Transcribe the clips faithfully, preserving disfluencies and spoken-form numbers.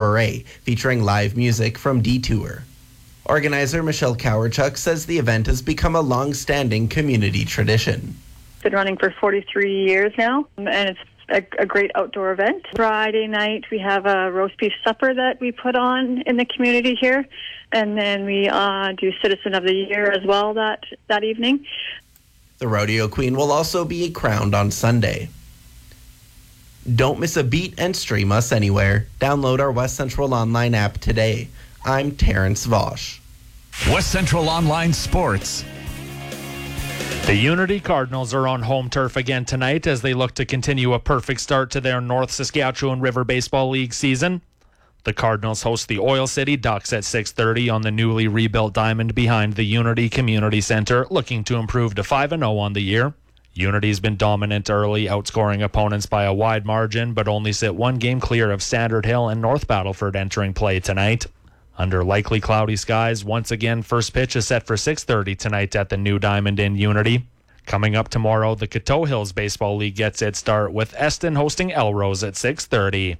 Cabaret, featuring live music from Detour. Organizer Michelle Cowerchuk says the event has become a long-standing community tradition. It's been running for forty-three years now, and it's a, a great outdoor event. Friday night, we have a roast beef supper that we put on in the community here, and then we uh, do Citizen of the Year as well that, that evening. The Rodeo Queen will also be crowned on Sunday. Don't miss a beat and stream us anywhere. Download our West Central Online app today. I'm Terrence Vosch. West Central Online Sports. The Unity Cardinals are on home turf again tonight as they look to continue a perfect start to their North Saskatchewan River Baseball League season. The Cardinals host the Oil City Ducks at six thirty on the newly rebuilt diamond behind the Unity Community Center, looking to improve to five and oh on the year. Unity's been dominant early, outscoring opponents by a wide margin, but only sit one game clear of Standard Hill and North Battleford entering play tonight. Under likely cloudy skies, once again, first pitch is set for six thirty tonight at the new diamond in Unity. Coming up tomorrow, the Coteau Hills Baseball League gets its start with Eston hosting Elrose at six thirty.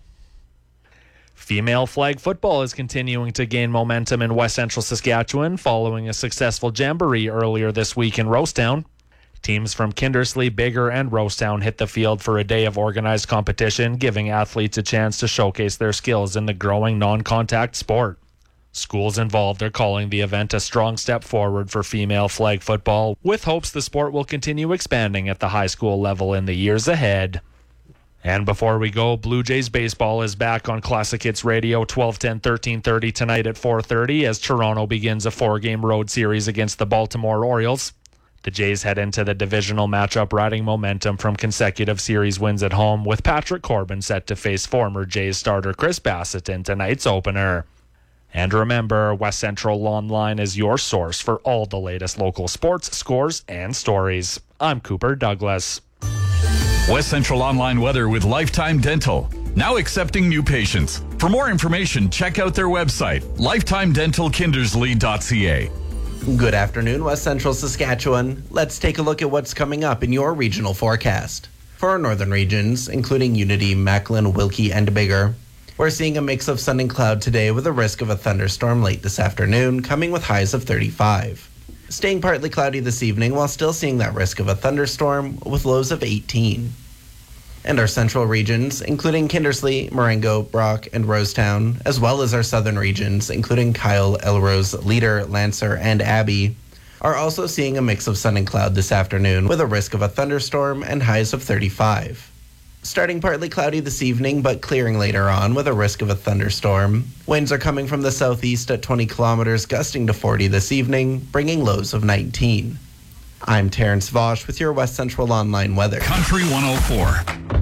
Female flag football is continuing to gain momentum in West Central Saskatchewan following a successful jamboree earlier this week in Rosetown. Teams from Kindersley, Bigger, and Rosetown hit the field for a day of organized competition, giving athletes a chance to showcase their skills in the growing non-contact sport. Schools involved are calling the event a strong step forward for female flag football, with hopes the sport will continue expanding at the high school level in the years ahead. And before we go, Blue Jays baseball is back on Classic Hits Radio twelve ten, thirteen thirty tonight at four thirty as Toronto begins a four-game road series against the Baltimore Orioles. The Jays head into the divisional matchup riding momentum from consecutive series wins at home, with Patrick Corbin set to face former Jays starter Chris Bassett in tonight's opener. And remember, West Central Online is your source for all the latest local sports, scores, and stories. I'm Cooper Douglas. West Central Online weather with Lifetime Dental. Now accepting new patients. For more information, check out their website, lifetime dental kindersley dot c a. Good afternoon, West Central Saskatchewan. Let's take a look at what's coming up in your regional forecast. For our northern regions, including Unity, Macklin, Wilkie, and Bigger, we're seeing a mix of sun and cloud today with a risk of a thunderstorm late this afternoon, coming with highs of thirty-five. Staying partly cloudy this evening while still seeing that risk of a thunderstorm with lows of eighteen. And our central regions, including Kindersley, Marengo, Brock, and Rosetown, as well as our southern regions, including Kyle, Elrose, Leader, Lancer, and Abbey, are also seeing a mix of sun and cloud this afternoon with a risk of a thunderstorm and highs of thirty-five. Starting partly cloudy this evening, but clearing later on with a risk of a thunderstorm. Winds are coming from the southeast at twenty kilometers, gusting to forty this evening, bringing lows of nineteen. I'm Terrence Vosch with your West Central Online weather. Country one oh four.